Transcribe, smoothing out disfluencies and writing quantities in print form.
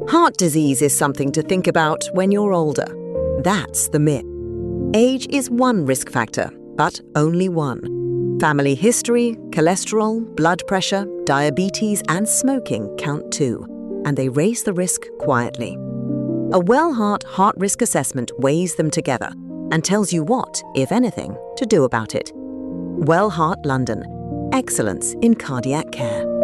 Heart disease is something to think about when you're older. That's the myth. Age is one risk factor, but only one. Family history, cholesterol, blood pressure, diabetes, and smoking count too, and they raise the risk quietly. A Wellheart heart risk assessment weighs them together and tells you what, if anything, to do about it. Wellheart London. Excellence in cardiac care.